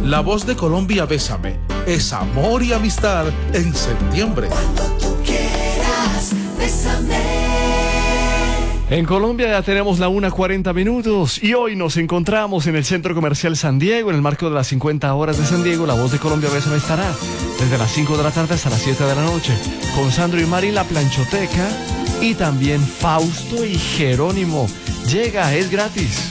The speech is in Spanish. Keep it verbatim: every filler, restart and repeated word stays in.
La Voz de Colombia, Bésame, es amor y amistad en septiembre. Cuando tú quieras, bésame. En Colombia ya tenemos la una cuarenta minutos y hoy nos encontramos en el Centro Comercial San Diego en el marco de las cincuenta horas de San Diego. La Voz de Colombia Bésame estará desde las cinco de la tarde hasta las siete de la noche con Sandro y Mari La Planchoteca y también Fausto y Jerónimo. Llega, es gratis.